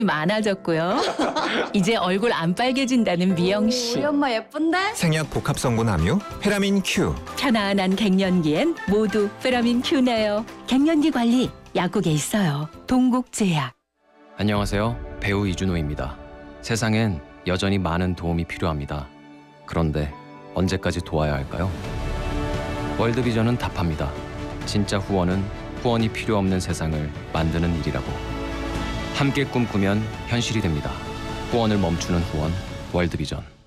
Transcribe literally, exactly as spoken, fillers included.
많아졌고요. 이제 얼굴 안 빨개진다는 미영 씨. 우리 엄마 예쁜데? 생약 복합 성분 함유 페라민 Q. 편안한 갱년기엔 모두 페라민 Q네요. 갱년기 관리 약국에 있어요. 동국제약. 안녕하세요. 배우 이준호입니다. 세상엔 여전히 많은 도움이 필요합니다. 그런데 언제까지 도와야 할까요? 월드비전은 답합니다. 진짜 후원은 후원이 필요 없는 세상을 만드는 일이라고. 함께 꿈꾸면 현실이 됩니다. 후원을 멈추는 후원, 월드비전.